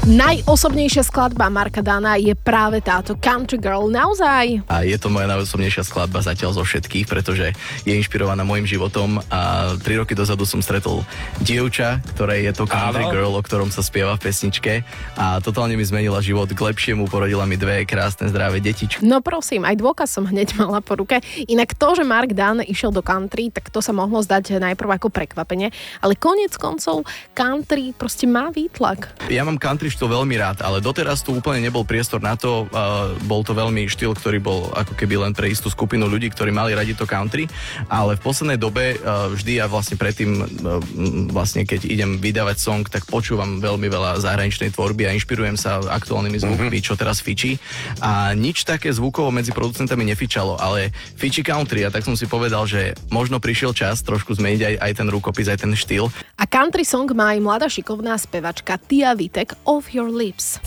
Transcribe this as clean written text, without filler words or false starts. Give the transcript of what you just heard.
Najosobnejšia skladba Marka Dana je práve táto Country Girl, naozaj. A je to moja najosobnejšia skladba zatiaľ zo všetkých, pretože je inšpirovaná môjim životom a 3 roky dozadu som stretol dievča, ktoré je to Country Girl, o ktorom sa spieva v pesničke a totálne mi zmenila život k lepšiemu, porodila mi 2 krásne zdravé detičky. No prosím, aj dôkaz som hneď mala po ruke. Inak to, že Mark Dan išiel do country, tak to sa mohlo zdať najprv ako prekvapenie, ale koniec koncov country proste má výtlak. Ja mám country štýl veľmi rád, ale doteraz tu úplne nebol priestor na to. Bol to veľmi štýl, ktorý bol ako keby len pre istú skupinu ľudí, ktorí mali radi to country, ale v poslednej dobe vždy ja vlastne predtým, vlastne keď idem vydávať song, tak počúvam veľmi veľa zahraničnej tvorby a inšpirujem sa aktuálnymi zvukmi, čo teraz fičí. A nič také zvukovo medzi producentami nefičalo, ale fičí country a tak som si povedal, že možno prišiel čas trošku zmeniť aj ten rukopis, aj ten štýl. A country song má aj mladá šikovná spevačka Tia Vitek, Off Your Lips.